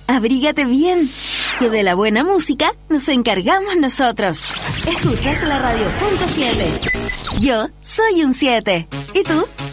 abrígate bien, que de la buena música nos encargamos nosotros. Escuchas la radio .7. Yo soy un 7. ¿Y tú?